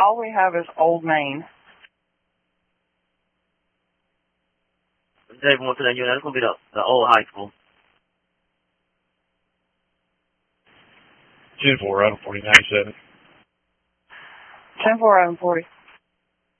all we have is Old Main. Dave wants to know, that's going to be the old high school. 10-4, item 4097. 10-4, item 40.